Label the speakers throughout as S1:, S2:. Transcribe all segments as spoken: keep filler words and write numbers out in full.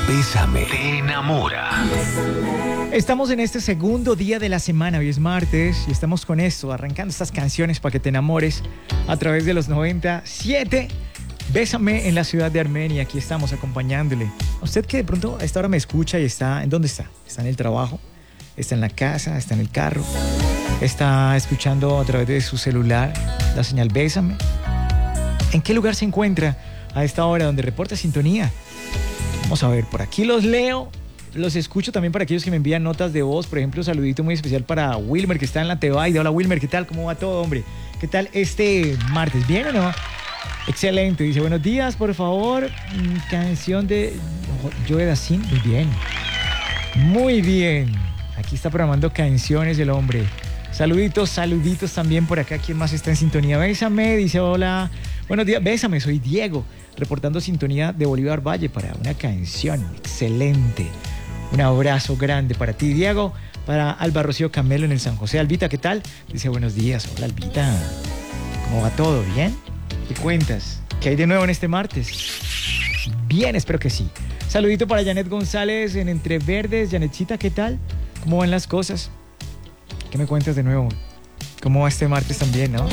S1: Bésame, te enamora.
S2: Estamos en este segundo día de la semana, hoy es martes, y estamos con esto, arrancando estas canciones para que te enamores a través de los noventa y siete. Bésame en la ciudad de Armenia, aquí estamos acompañándole. A usted que de pronto a esta hora me escucha y está, ¿en dónde está? ¿Está en el trabajo? ¿Está en la casa? ¿Está en el carro? ¿Está escuchando a través de su celular la señal Bésame? ¿En qué lugar se encuentra a esta hora donde reporta sintonía? Vamos a ver, por aquí los leo, los escucho también para aquellos que me envían notas de voz. Por ejemplo, un saludito muy especial para Wilmer, que está en la Tebaida. Hola Wilmer, ¿qué tal? ¿Cómo va todo, hombre? ¿Qué tal este martes? ¿Bien o no? Excelente, dice, buenos días, por favor, canción de Joe Dassin. Muy bien, muy bien. Aquí está programando canciones el hombre. Saluditos, saluditos también por acá. ¿Quién más está en sintonía? Bésame, dice hola. Buenos días, bésame, soy Diego, reportando sintonía de Bolívar Valle para una canción. Excelente. Un abrazo grande para ti, Diego. Para Alba Rocío Camelo en el San José. Albita, ¿qué tal? Dice, buenos días. Hola, Albita. ¿Cómo va todo? ¿Bien? ¿Qué cuentas? ¿Qué hay de nuevo en este martes? Bien, espero que sí. Saludito para Janet González en Entre Verdes. Janetcita, ¿qué tal? ¿Cómo van las cosas? ¿Qué me cuentas de nuevo? ¿Cómo va este martes también, no?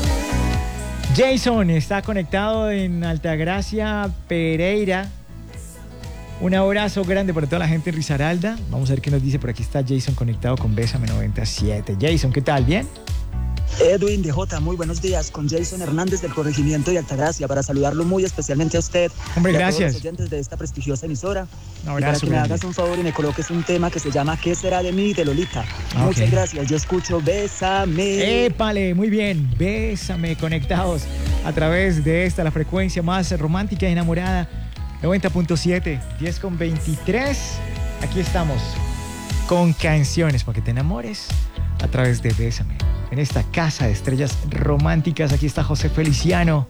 S2: Jason está conectado en Altagracia, Pereira. Un abrazo grande para toda la gente en Risaralda. Vamos a ver qué nos dice. Por aquí está Jason conectado con Bésame noventa y siete. Jason, ¿qué tal? ¿Bien?
S3: Edwin de J, muy buenos días, con Jason Hernández del Corregimiento de Altagracia, para saludarlo muy especialmente a usted.
S2: Hombre,
S3: y a
S2: gracias.
S3: todos los oyentes de esta prestigiosa emisora.
S2: Un abrazo,
S3: y para que me
S2: grande.
S3: hagas un favor y me coloques un tema que se llama ¿Qué será de mí? De Lolita.
S2: Okay.
S3: Muchas gracias, yo escucho Bésame.
S2: Épale, muy bien, Bésame, conectados a través de esta, la frecuencia más romántica y enamorada, noventa punto siete, diez con veintitrés. Aquí estamos con canciones para que te enamores a través de Bésame. En esta casa de estrellas románticas, aquí está José Feliciano.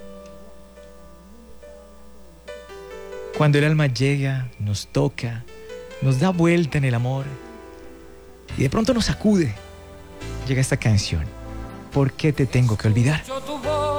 S2: Cuando el alma llega, nos toca, nos da vuelta en el amor y de pronto nos sacude, llega esta canción. ¿Por qué te tengo que olvidar?